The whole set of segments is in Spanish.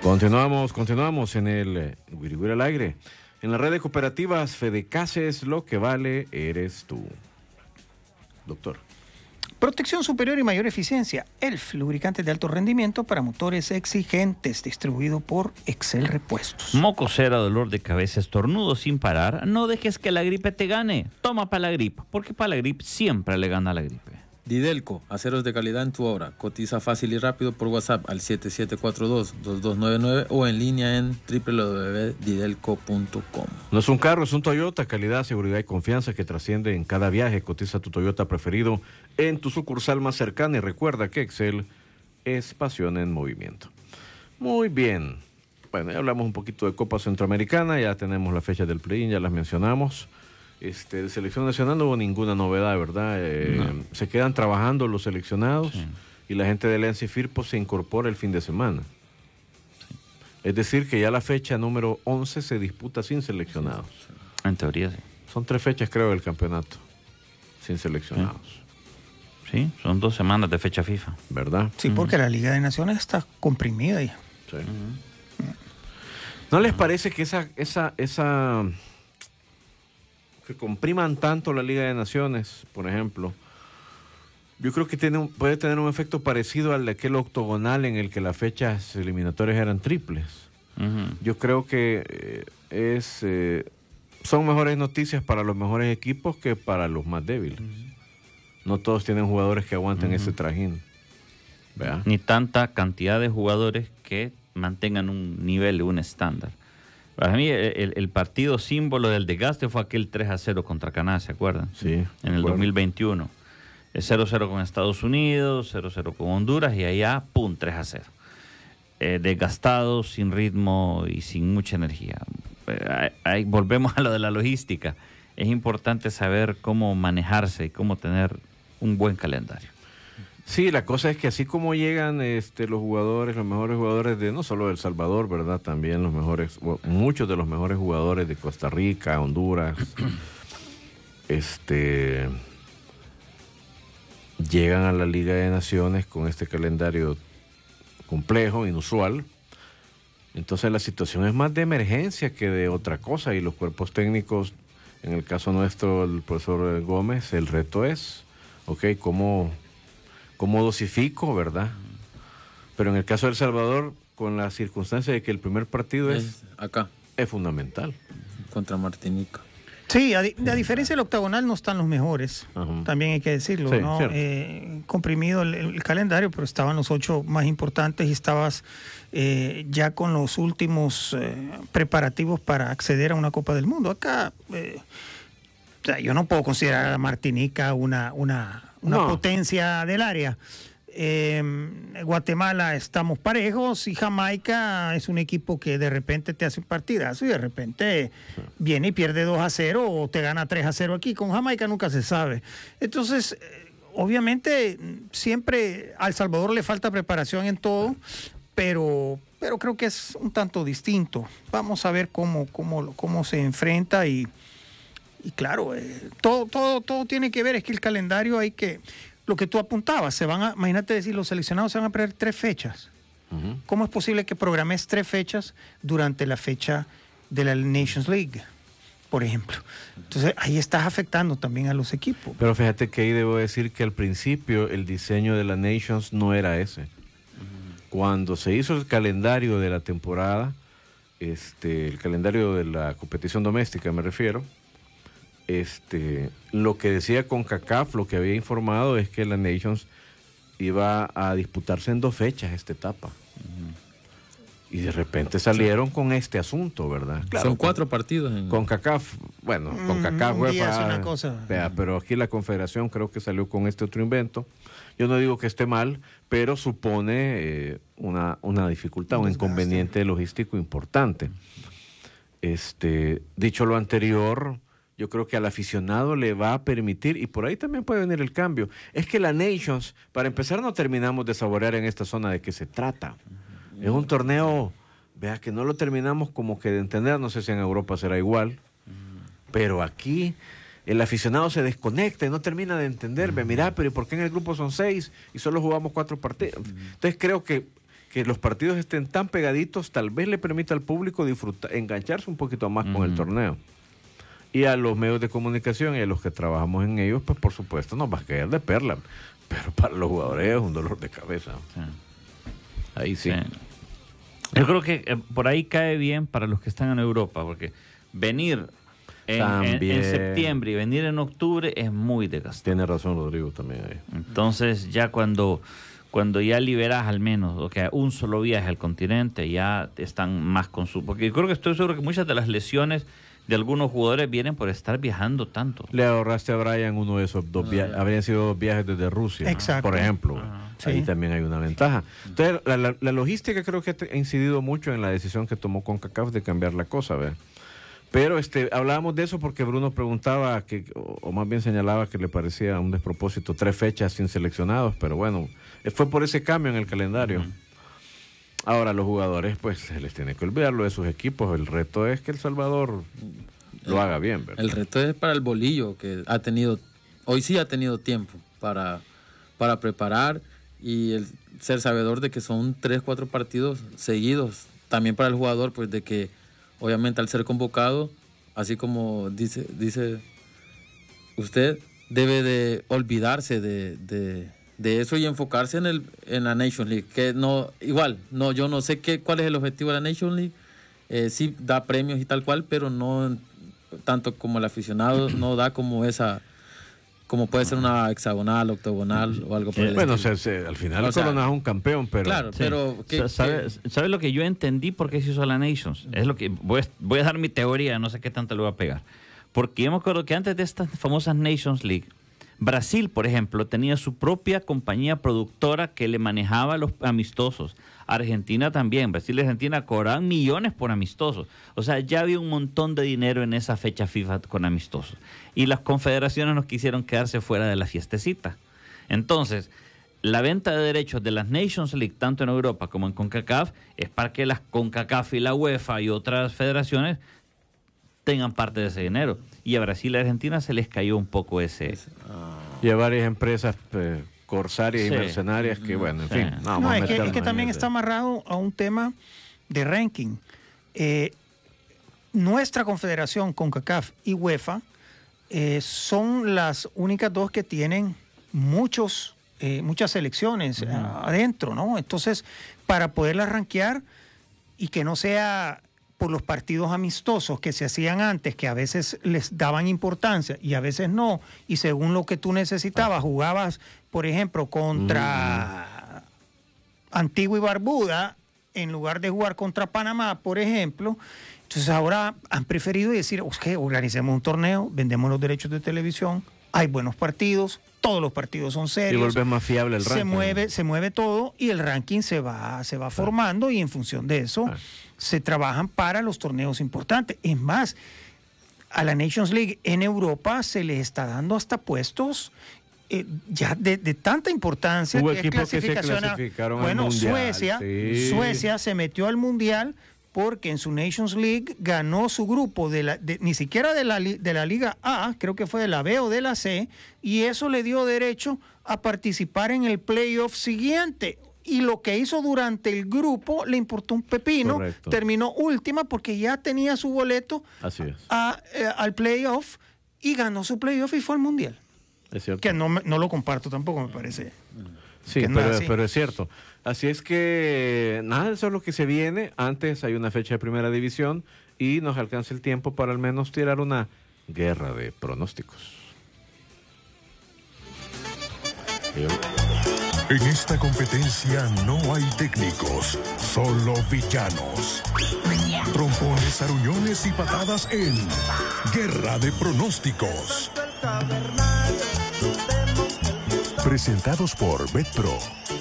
Continuamos en el Guiriguira al aire. En la red de cooperativas Fedecases, lo que vale eres tú. Doctor. Protección superior y mayor eficiencia. ELF, lubricante de alto rendimiento para motores exigentes, distribuido por Excel Repuestos. Mocosera, dolor de cabeza, estornudo sin parar. No dejes que la gripe te gane. Toma Palagrip, porque Palagrip siempre le gana a la gripe. Didelco, aceros de calidad en tu obra. Cotiza fácil y rápido por WhatsApp al 7742-2299 o en línea en www.didelco.com. No es un carro, es un Toyota. Calidad, seguridad y confianza que trasciende en cada viaje. Cotiza tu Toyota preferido en tu sucursal más cercana y recuerda que Excel es pasión en movimiento. Muy bien. Bueno, ya hablamos un poquito de Copa Centroamericana, ya tenemos la fecha del play-in, ya las mencionamos. De selección nacional no hubo ninguna novedad, ¿verdad? No. Se quedan trabajando los seleccionados, sí, y la gente del ENSI Firpo se incorpora el fin de semana. Sí. Es decir, que ya la fecha número 11 se disputa sin seleccionados. En teoría, sí. Son 3 fechas, creo, del campeonato, sin seleccionados. Sí, son 2 semanas de fecha FIFA. ¿Verdad? Sí, porque la Liga de Naciones está comprimida ya. Sí. ¿No les parece que esa que compriman tanto la Liga de Naciones, por ejemplo, yo creo que puede tener un efecto parecido al de aquel octogonal en el que las fechas eliminatorias eran triples? Yo creo que son mejores noticias para los mejores equipos que para los más débiles. No todos tienen jugadores que aguanten ese trajín. ¿Vea? Ni tanta cantidad de jugadores que mantengan un nivel, un estándar. Para mí, el partido símbolo del desgaste fue aquel 3-0 contra Canadá, ¿se acuerdan? Sí. En el 2021. 0-0 con Estados Unidos, 0-0 con Honduras y allá, ¡pum!, 3-0. Desgastados, sin ritmo y sin mucha energía. Ahí volvemos a lo de la logística. Es importante saber cómo manejarse y cómo tener un buen calendario. Sí, la cosa es que así como llegan los mejores jugadores de no solo de El Salvador, ¿verdad? También muchos de los mejores jugadores de Costa Rica, Honduras, llegan a la Liga de Naciones con este calendario complejo, inusual. Entonces la situación es más de emergencia que de otra cosa, y los cuerpos técnicos, en el caso nuestro, el profesor Gómez, el reto es, ¿cómo dosifico, verdad? Pero en el caso de El Salvador, con la circunstancia de que el primer partido es fundamental. Contra Martinica. Sí, a diferencia del octagonal no están los mejores, también hay que decirlo, sí, ¿no? Comprimido el calendario, pero estaban los 8 más importantes y estabas ya con los últimos preparativos para acceder a una Copa del Mundo. Acá, yo no puedo considerar a Martinica una potencia del área. Guatemala estamos parejos y Jamaica es un equipo que de repente te hace un partidazo y de repente viene y pierde 2-0 o te gana 3-0 aquí. Con Jamaica nunca se sabe. Entonces, obviamente, siempre a El Salvador le falta preparación en todo, pero creo que es un tanto distinto. Vamos a ver cómo se enfrenta y claro, todo tiene que ver, es que el calendario hay que... Lo que tú apuntabas, imagínate decir, los seleccionados se van a perder 3 fechas. ¿Cómo es posible que programes 3 fechas durante la fecha de la Nations League, por ejemplo? Entonces, ahí estás afectando también a los equipos. Pero fíjate que ahí debo decir que al principio el diseño de la Nations no era ese. Cuando se hizo el calendario de la temporada, el calendario de la competición doméstica me refiero, lo que decía CONCACAF, lo que había informado es que la Nations iba a disputarse en 2 fechas esta etapa. Y de repente salieron con este asunto, ¿verdad? Claro, son 4 partidos. CONCACAF, bueno, CONCACAF, UEFA, pero aquí la Confederación creo que salió con este otro invento. Yo no digo que esté mal, pero supone una dificultad, un inconveniente logístico importante. Dicho lo anterior, yo creo que al aficionado le va a permitir, y por ahí también puede venir el cambio, es que la Nations, para empezar, no terminamos de saborear en esta zona de qué se trata. Es un torneo, vea, que no lo terminamos como que de entender, no sé si en Europa será igual, pero aquí el aficionado se desconecta y no termina de entender, mira, pero ¿por qué en el grupo son 6 y solo jugamos 4 partidos? Entonces creo que que los partidos estén tan pegaditos, tal vez le permita al público disfrutar, engancharse un poquito más con el torneo. Y a los medios de comunicación y a los que trabajamos en ellos, pues por supuesto nos va a caer de perla. Pero para los jugadores es un dolor de cabeza. Sí. Ahí sí. Yo creo que por ahí cae bien para los que están en Europa, porque venir en septiembre y venir en octubre es muy desgastante. Tiene razón Rodrigo también ahí. Entonces ya cuando ya liberas al menos, o que un solo viaje al continente, ya están más con su... Porque yo creo que estoy seguro que muchas de las lesiones de algunos jugadores vienen por estar viajando tanto. Le ahorraste a Brian uno de esos dos viajes, habrían sido 2 viajes desde Rusia, exacto, por ejemplo. Ahí sí, también hay una ventaja. Entonces, la logística creo que ha incidido mucho en la decisión que tomó CONCACAF de cambiar la cosa, ¿verdad? Pero hablábamos de eso porque Bruno preguntaba, o más bien señalaba que le parecía un despropósito 3 fechas sin seleccionados, pero bueno, fue por ese cambio en el calendario. Ahora los jugadores, pues, se les tiene que olvidar lo de sus equipos. El reto es que El Salvador lo haga bien, ¿verdad? El reto es para el Bolillo, que hoy sí ha tenido tiempo para preparar, y el ser sabedor de que son 3-4 partidos seguidos. También para el jugador, pues, de que obviamente al ser convocado, así como dice usted, debe de olvidarse de eso y enfocarse en la Nations League, que yo no sé cuál es el objetivo de la Nations League. Sí da premios y tal cual, pero no tanto como el aficionado, no da como puede ser una hexagonal, octogonal o algo por el bueno, estilo. al final Corona es un campeón, pero... Claro, sí. Pero... ¿Sabes lo que yo entendí por qué se hizo la Nations? Es lo que voy a dar mi teoría, no sé qué tanto le voy a pegar. Porque yo me acuerdo que antes de estas famosas Nations League, Brasil, por ejemplo, tenía su propia compañía productora que le manejaba los amistosos. Argentina también. Brasil y Argentina cobraban millones por amistosos. O sea, ya había un montón de dinero en esa fecha FIFA con amistosos. Y las confederaciones no quisieron quedarse fuera de la fiestecita. Entonces, la venta de derechos de las Nations League, tanto en Europa como en CONCACAF, es para que las CONCACAF y la UEFA y otras federaciones tengan parte de ese dinero. Y a Brasil y Argentina se les cayó un poco ese... Y a varias empresas corsarias y mercenarias que, bueno, en fin. Es que también está amarrado a un tema de ranking. Nuestra confederación, CONCACAF y UEFA, son las únicas dos que tienen muchas selecciones adentro, ¿no? Entonces, para poderlas rankear y que no sea por los partidos amistosos que se hacían antes, que a veces les daban importancia y a veces no, y según lo que tú necesitabas, jugabas, por ejemplo, contra Antigua y Barbuda, en lugar de jugar contra Panamá, por ejemplo. Entonces ahora han preferido decir, organicemos un torneo, vendemos los derechos de televisión, hay buenos partidos, todos los partidos son serios. Y vuelve más fiable el ranking. Se mueve todo y el ranking se va formando, y en función de eso se trabajan para los torneos importantes. Es más, a la Nations League en Europa se le está dando hasta puestos ya de tanta importancia. Hubo que equipos es clasificación que se clasificaron al Mundial. Suecia se metió al Mundial porque en su Nations League ganó su grupo, ni siquiera de la Liga A, creo que fue de la B o de la C, y eso le dio derecho a participar en el playoff siguiente. Y lo que hizo durante el grupo le importó un pepino. Correcto. Terminó última porque ya tenía su boleto al playoff, y ganó su playoff y fue al Mundial. Es cierto. Que no lo comparto tampoco, me parece. Sí, pero es cierto. Así es que nada, eso es lo que se viene. Antes hay una fecha de primera división y nos alcanza el tiempo para al menos tirar una guerra de pronósticos. En esta competencia no hay técnicos, solo villanos. Trompones, aruñones y patadas en Guerra de Pronósticos. Presentados por BetPro.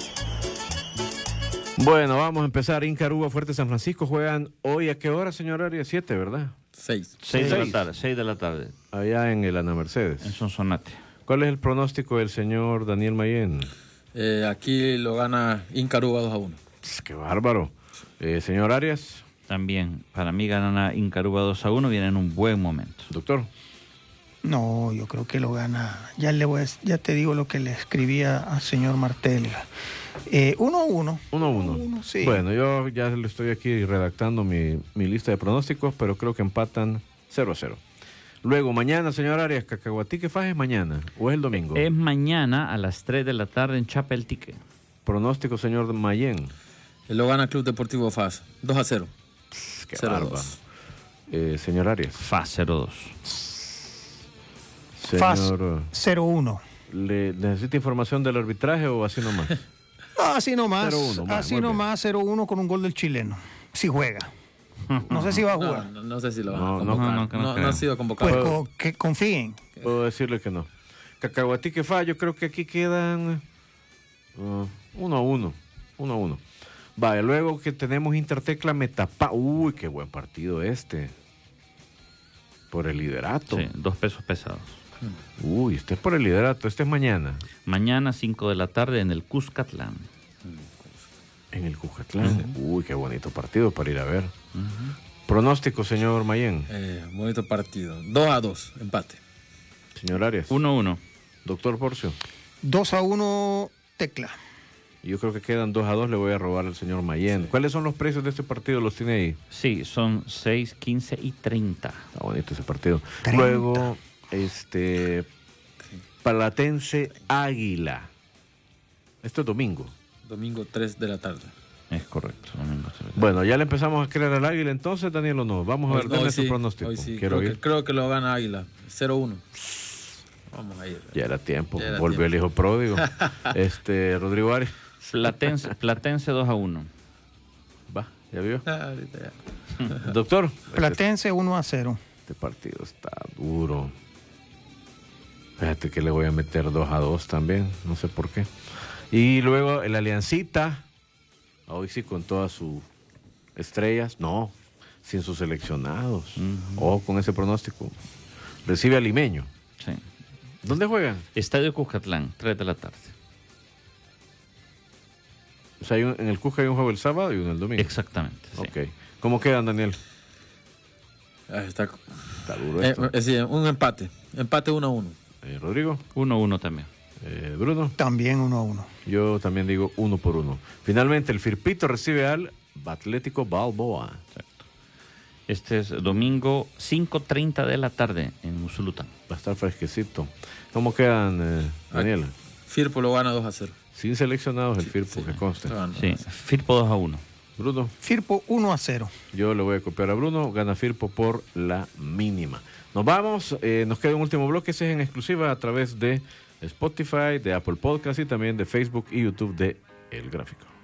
Bueno, vamos a empezar. Inca, Aruba, Fuerte, San Francisco juegan hoy. ¿A qué hora, señor Arias? 7, ¿verdad? 6 de la tarde. Allá en el Ana Mercedes. En Sonsonate. ¿Cuál es el pronóstico del señor Daniel Mayén? Aquí lo gana Inca Aruba 2-1. ¡Qué bárbaro! Señor Arias. También, para mí gana Inca Aruba 2-1, viene en un buen momento. Doctor. No, yo creo que lo gana. Ya te digo lo que le escribía al señor Martel. 1-1. 1-1. Sí. Bueno, yo ya le estoy aquí redactando mi lista de pronósticos, pero creo que empatan 0-0. Luego, mañana, señor Arias, Cacahuatí, ¿qué faz es mañana? ¿O es el domingo? Es mañana a las 3 de la tarde en Chapeltique. Pronóstico, señor Mayén. Lo gana Club Deportivo FAS. 2-0. Qué 0-2. bárbaro. Señor Arias. FAS 0-2. FAS Señor, 0-1. ¿le necesita información del arbitraje o así nomás? No, así nomás. 0-1, Así muy bien. nomás, 0-1 con un gol del chileno. Si juega. No sé si va a jugar. No sé si lo van a No, convocar. no creo. No ha sido convocado. Pues que confíen. Puedo decirle que no. Cacahuatí, ¿qué faz? Yo creo que aquí quedan 1-1. 1-1. Vaya, luego que tenemos Intertecla Metapá. Uy, qué buen partido este. Por el liderato. Sí, 2 pesos pesados. Uy, este es por el liderato. Este es mañana. Mañana 5 de la tarde en el Cuscatlán. En el Cucatlán. Uy, qué bonito partido para ir a ver. Pronóstico, señor Mayén. Bonito partido. 2-2. Empate. Señor Arias. 1-1. Doctor Porcio. 2-1 Tecla. Yo creo que quedan 2-2. Le voy a robar al señor Mayén. ¿Cuáles son los precios de este partido? ¿Los tiene ahí? Sí, son 6, 15 y 30. Está bonito ese partido. 30. Luego, Platense Águila. Esto es domingo. Domingo 3 de la tarde. Es correcto. Domingo 3. Bueno, ya le empezamos a creer al Águila entonces, Daniel, o no. Vamos a ver, dale su sí, pronóstico. hoy sí. Quiero oír. Creo que lo gana Águila. 0-1. Vamos a ir. Ya era tiempo. Ya era Volvió el hijo pródigo. Rodrigo Arias. Platense 2-1. Va, ¿ya vio? Ahorita ya. Doctor. Platense 1-0. Este partido está duro. Fíjate que le voy a meter 2-2 también. No sé por qué. Y luego el Aliancita. Hoy sí con todas sus estrellas. No, sin sus seleccionados. Ojo con ese pronóstico. Recibe a Limeño. Sí. ¿Dónde juegan? Estadio Cuscatlán, 3 de la tarde. O sea, en el Cusca hay un juego el sábado y uno el domingo. Exactamente. Sí. Ok. ¿Cómo quedan, Daniel? Está duro esto. sí, un empate. Empate 1-1. Rodrigo. 1-1 también. Bruno. También 1-1. Yo también digo 1-1. Finalmente, el Firpito recibe al Atlético Balboa. Exacto. Este es domingo 5:30 de la tarde en Usulután. Va a estar fresquecito. ¿Cómo quedan, Daniel? Firpo lo gana 2-0. Sin seleccionados el Firpo, que conste. Lo gana Sí, 2-0. Firpo 2-1. Bruno. Firpo 1-0. Yo le voy a copiar a Bruno. Gana Firpo por la mínima. Nos vamos. Nos queda un último bloque. Ese es en exclusiva a través de Spotify, de Apple Podcast y también de Facebook y YouTube de El Gráfico.